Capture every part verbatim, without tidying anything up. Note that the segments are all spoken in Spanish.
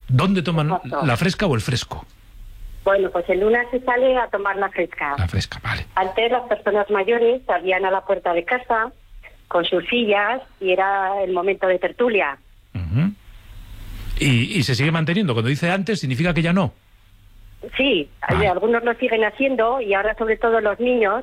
¿Dónde toman Exacto. la fresca o el fresco? Bueno, pues en una se sale a tomar la fresca. La fresca, vale. Antes las personas mayores salían a la puerta de casa con sus sillas y era el momento de tertulia. Uh-huh. ¿Y, ¿Y se sigue manteniendo? Cuando dice antes, ¿significa que ya no? Sí, Ah. algunos lo siguen haciendo y ahora sobre todo los niños.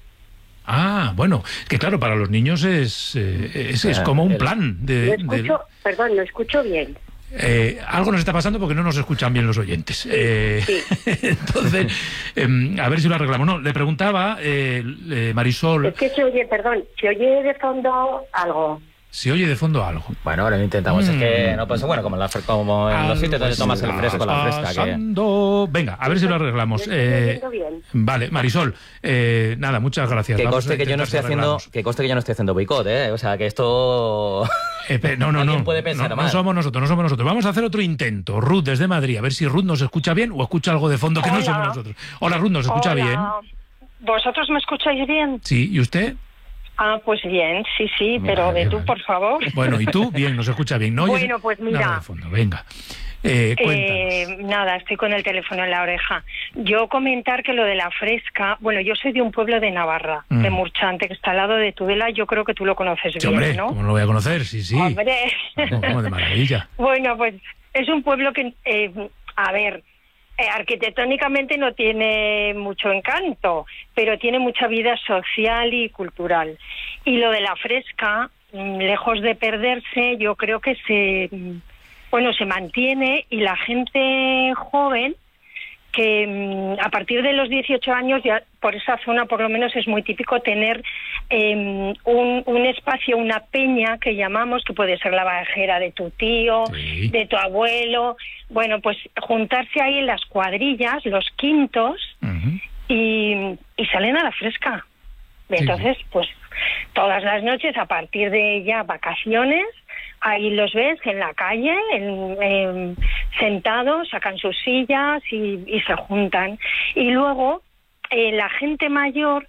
Ah, bueno, que claro, para los niños es, eh, es, es como un plan de... No escucho, de- perdón, no escucho bien. Eh, algo nos está pasando porque no nos escuchan bien los oyentes. Eh, sí. Entonces, eh, a ver si lo arreglamos. No, le preguntaba, eh, eh, Marisol, Es que se oye, perdón, se oye de fondo algo. si oye de fondo algo. Bueno, ahora lo intentamos. Mm. Es que no, pues bueno, como en, la, fre- como en los sitios donde tomas el fresco, la fresca. Que... Pasando. Venga, a ver si lo arreglamos. ¿Me estoy Eh, oyendo bien? vale, Marisol, eh, nada, muchas gracias. Que Vamos conste a que yo no intentar estoy si haciendo, arreglamos. que conste que yo no estoy haciendo boicot, ¿eh? O sea, que esto... Eh, pe- no, no, Alguien no. puede pensar no, mal. no somos nosotros, no somos nosotros. Vamos a hacer otro intento. Ruth, desde Madrid, a ver si Ruth nos escucha bien o escucha algo de fondo que no Hola. somos nosotros. Hola, Ruth, ¿nos escucha Hola. bien? ¿Vosotros me escucháis bien? Sí, ¿y usted? Ah, pues bien, sí, sí, Vale, pero de tú, vale. por favor. Bueno, ¿y tú? Bien, nos escucha bien. ¿No oyes Bueno, pues mira. nada de fondo? Venga, eh, cuéntanos. Eh, nada, estoy con el teléfono en la oreja. Yo comentar que lo de la fresca, bueno, yo soy de un pueblo de Navarra, Mm. de Murchante, que está al lado de Tudela, yo creo que tú lo conoces Sí, bien, hombre, ¿no? ¿cómo no lo voy a conocer? Sí, sí. Hombre. Vamos, vamos, de maravilla. Bueno, pues es un pueblo que, eh, a ver, eh, arquitectónicamente no tiene mucho encanto, pero tiene mucha vida social y cultural. Y lo de la fresca, mm, lejos de perderse, yo creo que se, mm, bueno, se mantiene y la gente joven que mm, a partir de los dieciocho años, ya por esa zona por lo menos es muy típico tener eh, un, un espacio, una peña que llamamos, que puede ser la bajera de tu tío, Sí. de tu abuelo, bueno, pues juntarse ahí en las cuadrillas, los quintos, Ujú. y, y salen a la fresca. Entonces, pues todas las noches, a partir de ya vacaciones, ahí los ves en la calle, en, en, sentados, sacan sus sillas y, y se juntan. Y luego, eh, la gente mayor,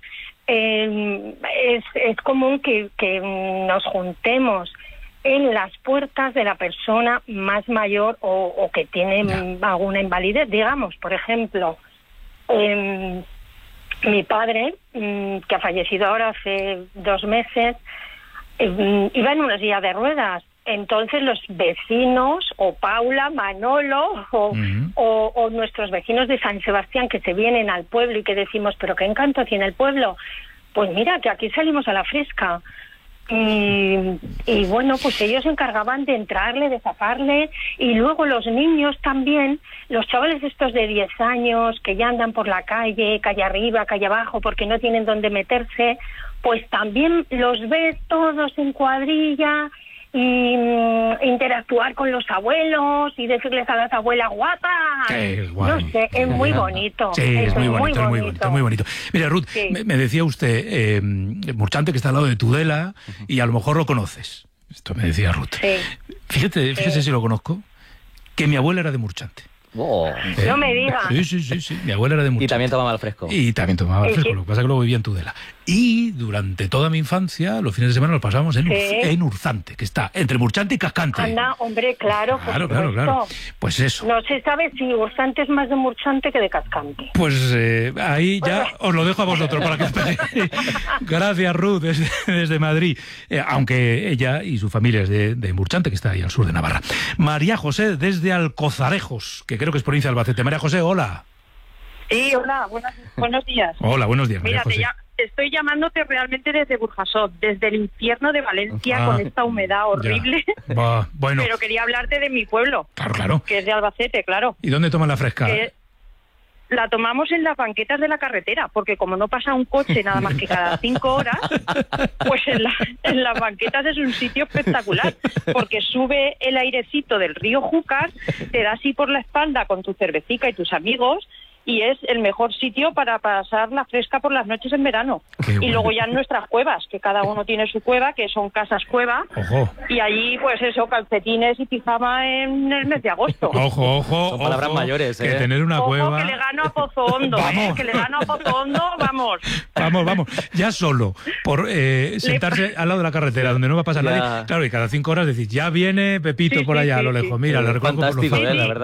eh, es, es común que, que nos juntemos en las puertas de la persona más mayor o, o que tiene Ya. alguna invalidez. Digamos, por ejemplo, eh, mi padre, mm, que ha fallecido ahora hace dos meses, eh, iba en una silla de ruedas. Entonces los vecinos, o Paula, Manolo, o, Ujú. o, o nuestros vecinos de San Sebastián que se vienen al pueblo y que decimos, pero qué encanto tiene el pueblo. Pues mira, que aquí salimos a la fresca. Y, y bueno, pues ellos se encargaban de entrarle, de zafarle, y luego los niños también, los chavales estos de diez años que ya andan por la calle, calle arriba, calle abajo, porque no tienen dónde meterse, pues también los ves todos en cuadrilla y mm, interactuar con los abuelos y decirles a las abuelas guapas. Qué guay. No sé, es muy bonito. Sí, es Eso muy bonito, es muy bonito, es muy bonito. Mira, Ruth, Sí. me, me decía usted, eh, Murchante, que está al lado de Tudela, y a lo mejor lo conoces. Esto me decía Ruth. Sí. Fíjate, fíjese si lo conozco, que mi abuela era de Murchante. Oh. ¿Eh? No me diga. Sí, sí, sí, sí, mi abuela era de Murchante. Y también tomaba el fresco. Y también tomaba ¿Y fresco, qué? lo que pasa es que luego vivía en Tudela. Y durante toda mi infancia, los fines de semana los pasábamos en, Sí. Ur- en Urzante, que está entre Murchante y Cascante. Anda, hombre, claro, por Claro, claro, supuesto. claro. Pues eso. No se sabe si Urzante es más de Murchante que de Cascante. Pues eh, ahí ya os lo dejo a vosotros para que os peguéis. Gracias, Ruth, desde, desde Madrid. Eh, aunque ella y su familia es de, de Murchante, que está ahí al sur de Navarra. María José, desde Alcozarejos, que creo que es provincia de Albacete. María José, hola. Sí, hola, buenas, buenos días. Hola, buenos días, María Mira, te José. ya- estoy llamándote realmente desde Burjasot, desde el infierno de Valencia, Ah, con esta humedad horrible. Ya. Va, bueno, Pero quería hablarte de mi pueblo, claro, claro. que es de Albacete, claro. ¿Y dónde toman la fresca? Que la tomamos en las banquetas de la carretera, porque como no pasa un coche nada más que cada cinco horas, pues en, la- en las banquetas es un sitio espectacular, porque sube el airecito del río Júcar, te da así por la espalda con tu cervecica y tus amigos, y es el mejor sitio para pasar la fresca por las noches en verano. Qué Y bueno. luego ya en nuestras cuevas, que cada uno tiene su cueva, que son casas cueva, Ojo, y allí pues eso, calcetines y pijama en el mes de agosto. ojo, ojo. Son palabras ojo, mayores, Que ¿eh? tener una Ojo, cueva... que le gano a Pozo Hondo, ¿eh? Vamos. Que le gano a Pozo Hondo, vamos. Vamos, vamos, ya solo por eh, sentarse al lado de la carretera donde no va a pasar Ya. nadie. Claro, y cada cinco horas decís, ya viene Pepito Sí, por sí, allá a sí, lo sí. lejos. Mira, le recojo por los Fantástico, ojos. ¿eh? La verdad.